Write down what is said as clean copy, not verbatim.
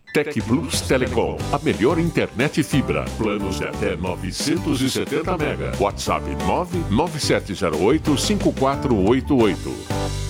Tec Plus Telecom, a melhor internet fibra. Planos de até 970 mega. WhatsApp 997085488.